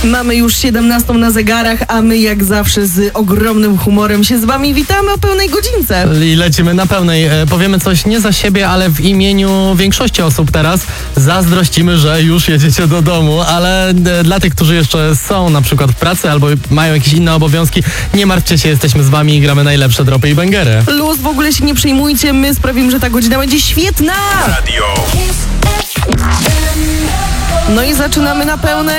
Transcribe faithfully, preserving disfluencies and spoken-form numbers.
Mamy już siedemnastą na zegarach, a my jak zawsze z ogromnym humorem się z wami witamy o pełnej godzince. I lecimy na pełnej. E, powiemy coś nie za siebie, ale w imieniu większości osób teraz. Zazdrościmy, że już jedziecie do domu, ale e, dla tych, którzy jeszcze są na przykład w pracy albo mają jakieś inne obowiązki, nie martwcie się, jesteśmy z wami i gramy najlepsze dropy i bangery. Luz, w ogóle się nie przejmujcie, my sprawimy, że ta godzina będzie świetna! Radio. No i zaczynamy na pełnej.